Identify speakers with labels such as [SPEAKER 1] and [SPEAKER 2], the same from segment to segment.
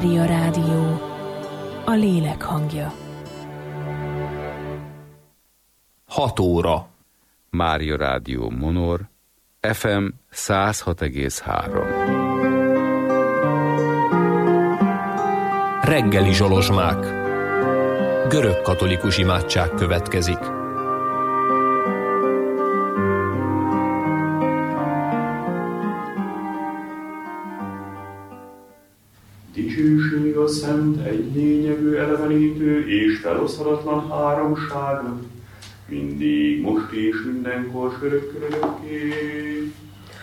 [SPEAKER 1] Mária Rádió, a lélek hangja.
[SPEAKER 2] 6 óra. Mária Rádió Monor, FM 106,3.
[SPEAKER 3] Reggeli zsolozsmák. Görög katolikus imádság következik.
[SPEAKER 4] Dicsőség a szent, egylényegű, elevenítő és feloszhatatlan háromságnak, mindig, most és mindenkor, örökké.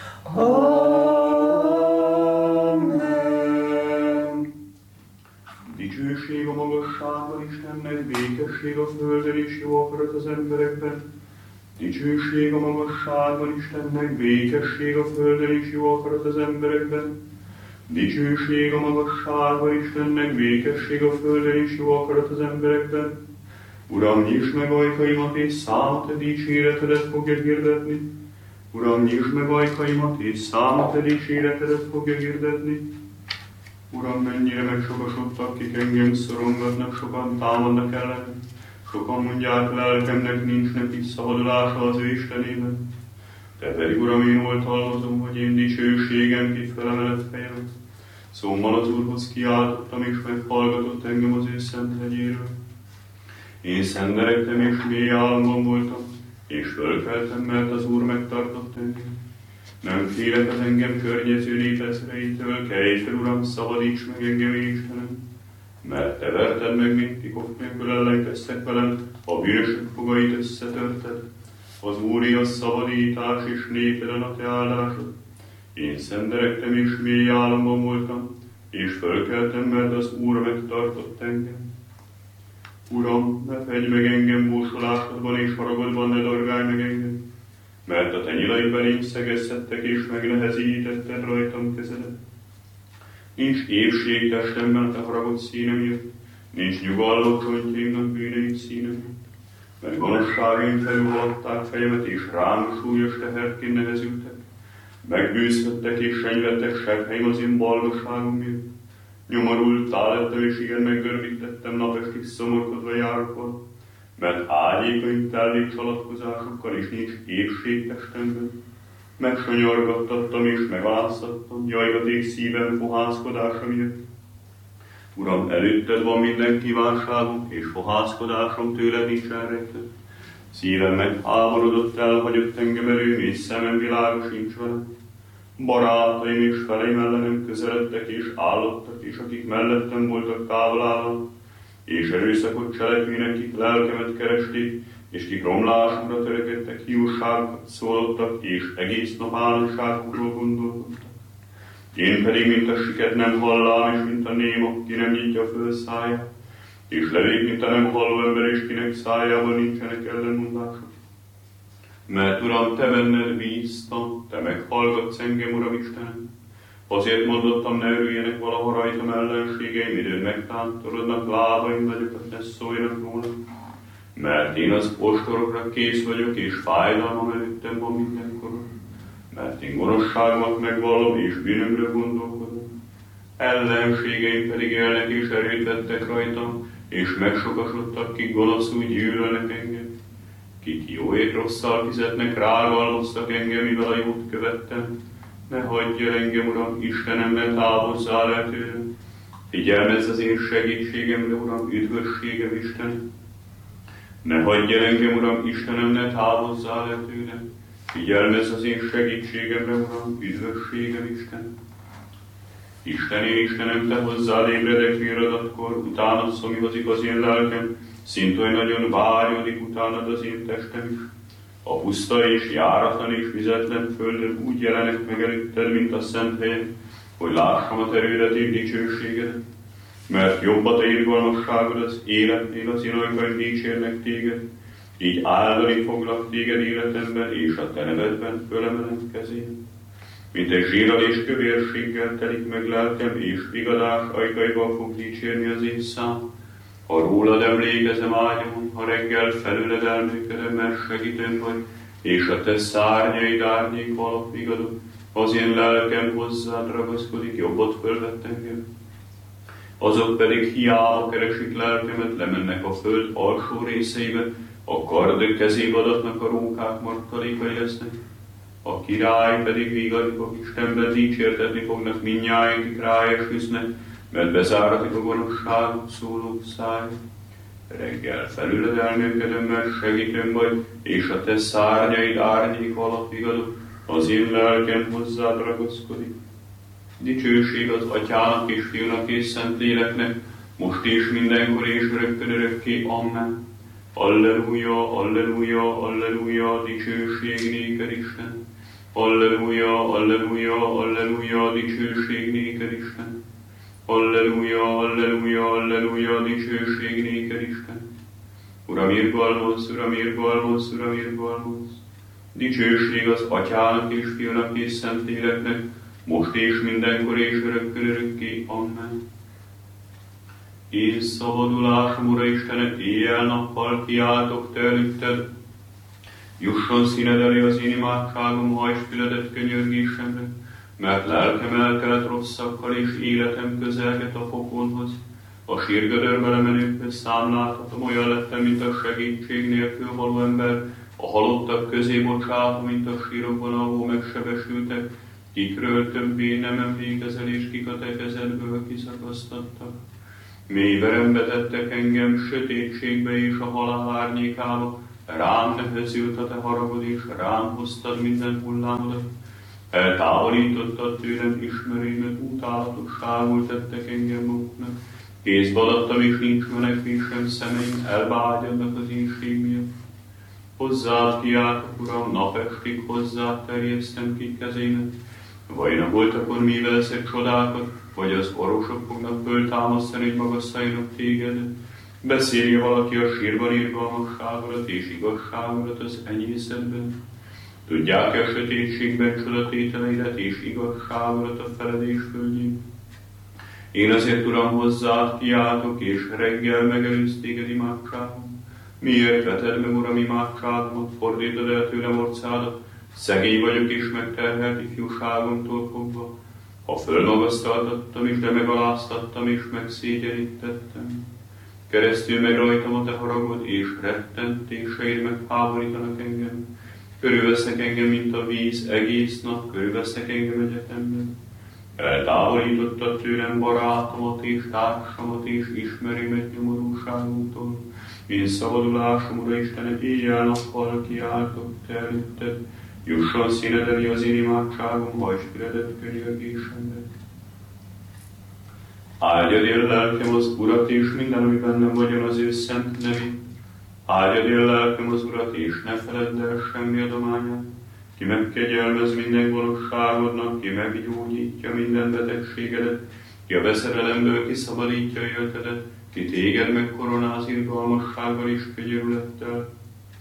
[SPEAKER 4] Amen. Dicsőség a magasságban Istennek, békesség a földön és jó akarat az emberekben. Dicsőség a magasságban Istennek, békesség a földön és jó akarat az emberekben. Dicsőség a magasságban Istennek, békesség a földön és jó akarat az emberekben. Uram, nyisd meg ajkaimat, és számot a dicséretedet fogja hirdetni. Uram, nyisd meg ajkaimat, és számot a dicséretedet fogja hirdetni. Uram, mennyire megsokasodtak, kik engem szorongatnak, sokan támadnak ellenem. Sokan mondják, lelkemnek nincs visszahadulása az ő Istenében. Te pedig, Uram, én oltalmazom, hogy én dicsőségem kit felemelett fejemet. Szóval az Úrhoz kiáltottam, és meghallgatott engem az ő szent hegyéről. Én szenderegtem, és mély álomban voltam, és fölkeltem, mert az Úr megtartott engem. Nem félek az engem környező népezreitől, kelj fel, Uram, szabadíts meg engem, Istenem. Mert te verted meg, mint titok nélkül ellenkeztek velem, a bűnösök fogait összetörted. Az Úré a szabadítás, és népeden a te áldásod. Én szenderegtem, és mély álomban voltam, és fölkeltem, mert az Úr megtartott engem. Uram, ne fegy meg engem búsolásodban és haragodban, ne dorgálj meg engem, mert a te nyilaid belém szegezhettek, és megnehezítetted rajtam kezedet. Nincs épség testemben a te haragod színe miatt, nincs nyugalló csontjaimnak bűneim színe miatt, mert gonoszságaim felülhatták fejemet, és rám súlyos teherként nehezültek. Megbűzhettek és senyvettek sebheim az én balgaságom miatt. Nyomorultá lettem, és igen meggörvítettem, napestig szomorkodva járok, mert ágyékaim tellik csalatkozásokkal, és nincs épség testemben. Megsanyargattattam és megaláztattam, jajgaték szívem fohászkodása miatt. Uram, előtted van minden kívánságom, és fohászkodásom tőled nincs elrejtett. Szívem megháborodott, elhagyott engem erőm, és szemem világa sincs velem. Barátaim és feleim ellenem közeledtek és állottak, és akik mellettem voltak távol állnak, és erőszakot cselekvének, kik lelkemet keresték, és kik romlásomra törekedtek, hiúságokat szólottak, és egész nap álomságokról gondolkodtak. Én pedig, mint a siket nem hallám, és mint a néma, ki nem nyitja föl száját, és levék, mint a nem halló ember, és kinek szájában nincsenek ellenmondások. Mert, Uram, te benned bíztam, te meghallgatsz engem, Uram Istenem. Azért mondottam, ne örüljenek valaha rajtam ellenségeim, időn megtántorodnak lábaim, nagyokat ne szóljanak róla. Mert én az ostorokra kész vagyok, és fájdalmam előttem van mindenkor. Mert én gonoszságomat megvallom, és bűnömre gondolkodom. Ellenségeim pedig élnek, és erőt vettek rajtam, és megsokasodtak, kik gonoszul gyűlölnek engem. Kik jóért rosszal fizetnek, rágalmaztak engem, mivel a jót követtem. Ne hagyj el engem, Uram, Istenem, ne távozzál el tőlem. Figyelmezz az én segítségemre, Uram, üdvösségem, Istenem. Ne hagyj el engem, Uram, Istenem, ne távozzál el tőlem. Figyelmezz az én segítségemre, Uram, üdvösségem, Istenem. Istenem, te hozzá ébredek viradatkor, utánad szomihozik az én lelkem, szint oly nagyon vágyodik utánad az én testem is. A puszta és járatlan és vizetlen földön úgy jelenek meg előtted, mint a szent helyen, hogy lássam a terődet és dicsőségedet. Mert jobb a te irgalmasságod az életnél, az én ajkaim dicsérnek téged, így áldani foglak téged életemben, és a te nevedben fölemelem kezén. Mint egy zsírral és kövérséggel telik meg lelkem, és vigadás ajkaival fog dicsérni az én szám. Ha rólad emlékezem ágyamon, ha reggel felőled elműködöm, mert segítőm vagy, és a te szárnyaid árnyék alatt vigadok, az én lelkem hozzád ragaszkodik, jobbot fölvett engem. Azok pedig hiába keresik lelkemet, lemennek a föld alsó részeibe, a kard kezébe adatnak a rókák martalékai lesznek. A király pedig vígadik Istenben dicsértetni fognak, mindnyájukig ráesküsznek, mert bezáratik a gonoszságot szóló száj. Reggel felüled elnöködöm, mert segítem vagy, és a te szárnyaid árnyék alatt vigadok, az én lelkem hozzád ragaszkodik. Dicsőség az Atyának és Fiúnak és Szentléleknek, most és mindenkor és örökkön örökké. Amen. Alleluja, alleluja, alleluja, dicsőség néked Isten. Alleluja, alleluja, alleluja, dicsőség néked Isten. Alleluja, alleluja, alleluja, dicsőség néked Isten. Uram, irgalmaz, Uram, irgalmaz, Uram, irgalmaz. Dicsőség az Atyának és Fiúnak és Szentléleknek, most és mindenkor és örökkön örökké. Amen. Én szabadulásom, Ura Istenet, éjjel-nappal kiáltok te előtted. Jusson színed elé az én imádságom, hajtsd füledet könyörgésemre, mert lelkem eltelt rosszakkal, és életem közelget a pokolhoz. A sírgödörbe lemenőkhöz számláltatom, olyan lettem, mint a segítség nélkül való ember, a halottak közé bocsátva, mint a sírokban alvó megsebesültek, kikről többé nem emlékezel, és kik a te kezedből kiszakasztattak. Mély verembe tettek engem, sötétségbe és a halál árnyékába, rám nehezült a te haragod, és rám hoztad minden hullámodat. Eltávolítottad tőlem ismerőimet, utálatosságul tettek engem maguknak. Kézbe adtam, és nincs menekvésem, szemeim elvágyadnak az ínség miatt. Hozzád kiáltok, Uram, napestig hozzád terjesztem ki kezémet. Vajon a holtakon mi velszek csodákat, vagy az orvosok fognak föltámasztani, hogy magasszáljanak téged? Beszélje valaki a sírban irgalmasságodat és igazságodat az enyészetben? Tudják-e a sötétségben csodatételeidet és igazságodat a feledés földjén? Én azért, Uram, hozzád kiáltok, és reggel megelőz téged imádságom. Miért veted meg, Uram, imádságomat, fordítod el tőlem orcádat? Szegény vagyok és megterhelt ifjúságomtól fogva. Ha fölmagasztaltattam is, de megaláztattam és megszégyenítettem. Keresztül meg rajtam a te haragod, és rettentéseid megháborítanak engem. Körülveszek engem, mint a víz egész nap, körülveszek engem egyetemben. Eltávolítottad tőlem barátomat és társamat és ismerőmet nyomorúságomtól. Én szabadulásom, Ura Istenet, éjjel-nappal kiáltok te előtted. Jusson színed elé az én imádságom, hajtsd füledet könyörgésemre. Áldjad él lelkem az Urat, és minden, ami bennem vagyon, az ő szent nevét. Áldjad él lelkem az Urat, és ne feledd el semmi adományát. Ki megkegyelmez minden gonoszságodnak, ki meggyógyítja minden betegségedet, ki a veszedelemből kiszabadítja életedet, ki téged megkoronáz irgalmassággal és könyörülettel,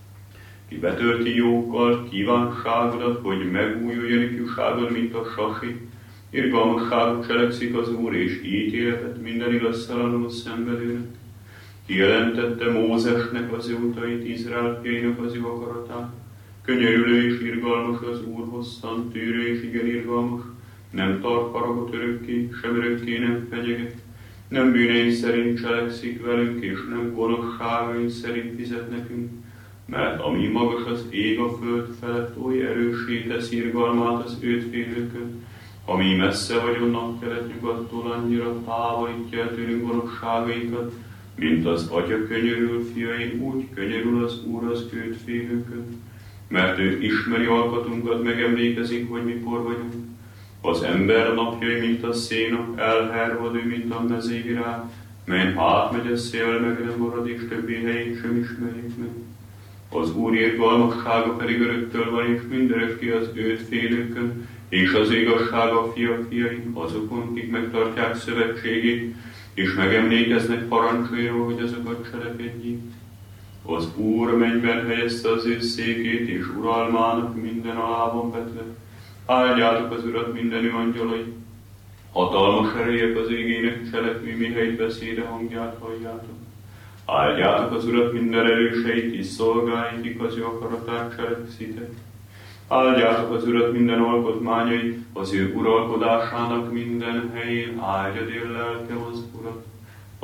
[SPEAKER 4] ki betölti jókkal kívánságodat, hogy megújuljon ifjúságod, mint a sasi. Irgalmasságot cselekszik az Úr, és ítéletet minden igaztalanul szenvedőnek. Kijelentette Mózesnek az ő utait, Izrael fiainak az ő akaratát. Könyörülő és irgalmas az Úr, hosszan tűrő és igen irgalmas, nem tart haragot örökké, sem örökké nem fenyeget. Nem bűneink szerint cselekszik velünk, és nem gonoszságaink szerint fizet nekünk, mert ami magas az ég a föld felett, oly erőssé tesz irgalmát az őt félőkön, ami messze vagyon napkelet-nyugattól, annyira távolítja el tőlünk gonoszságainkat, mint az Atya könyörül fiain, úgy könyörül az Úr az őt félőkön. Mert ő ismeri alkatunkat, megemlékezik, hogy mikor vagyunk. Az ember napjai, mint a szénap, elhervad ő, mint a mezővirág, melyen átmegy a szél, meg nem marad, és többi helyét sem ismerjük meg. Az Úr irgalmassága pedig öröktől van, és mindörökké az őt félőkön, és az igazsága fiain azokon, kik megtartják szövetségét, és megemlékeznek parancsairól, hogy azokat cselekedjék. Az Úr mennyben helyezte az ő székét, és uralmának minden alában vetve. Áldjátok az Urat minden ő angyalai, hatalmas erélyek az égének cselekvő, mihelyt beszéde hangját halljátok. Áldjátok az Urat minden erőseit, és szolgáit, kik az ő akaratát cselekszitek. Áldjátok az Urat minden alkotmányai, az ő uralkodásának minden helyén, áldjad él lelkem az Urat.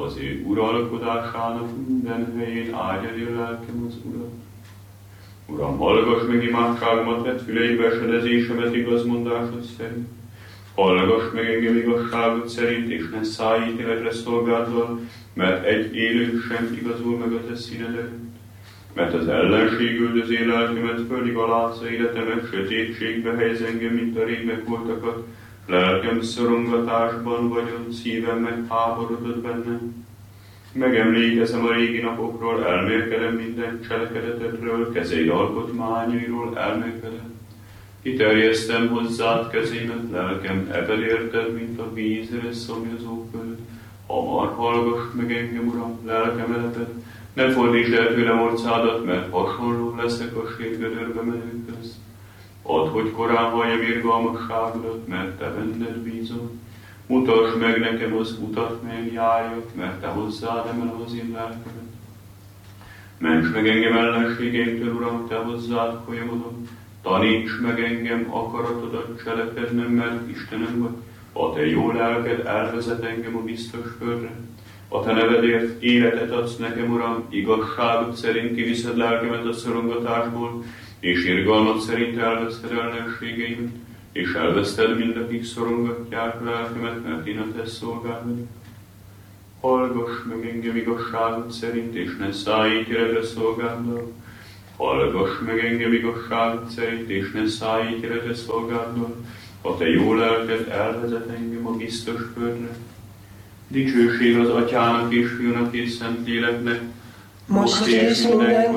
[SPEAKER 4] Az ő uralkodásának minden helyén áldja el lelkem az Urat. Uram, hallgass meg imádságomat, vedd füleibe esedezésemet igazmondásod szerint. Hallgass meg engem igazságod szerint, és ne szállj ítéletre szolgáddal, mert egy élő sem igazul meg a te színed előtt. Mert az ellenség üldözi lelkemet, földig alázza életemet, sötétségbe helyez engem, mint a rég megvoltakat. Lelkem szorongatásban vagyok, szívem megháborodott bennem. Megemlékezem a régi napokról, elmélkedem minden cselekedetedről, kezeid alkotmányairól elmélkedem. Kiterjesztem hozzád kezémet, lelkem ebed érted, mint a vízre szomjazó föld. Hamar hallgass meg engem, Uram, lelkem elebed, ne fordítsd el tőlem orcádat, mert hasonló leszek a sérgödörbe menőkhöz. Add, hogy korán halljam irgalmasságodat, mert te benned bízom. Mutasd meg nekem az utat, melyen járjak, mert te hozzád emelem az én lelkemet. Ments meg engem ellenségeimtől, Uram, te hozzád folyamodom. Taníts meg engem akaratodat cselekednem, mert Istenem vagy. A te jó lelked elvezet engem a biztos földre. A te nevedért életet adsz nekem, Uram, igazságod szerint kiviszed lelkemet a szorongatásból, és irgalmat szerint elveszted ellenségeimet, és elveszted mindakik szorongatják lelkemet, mert én a te szolgád vagyok. Hallgass meg engem igazságod szerint, és ne szállj ítéletre szolgáddal. Hallgass meg engem igazságod szerint, és ne szállj ítéletre szolgáddal. A te jó lelked elvezet engem a biztos földre. Dicsőség az Atyának és Fiúnak és Szentléleknek,
[SPEAKER 5] most és mindenkor,